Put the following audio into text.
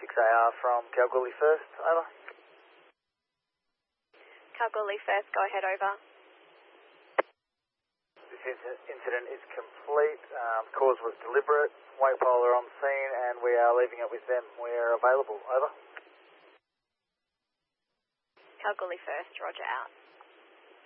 6AR from Kalgoorlie First, over. Kalgoorlie First, go ahead, over. This incident is complete. Cause was deliberate. Waypole are on scene and we are leaving it with them. We are available. Over. Kalgoorlie First, roger out.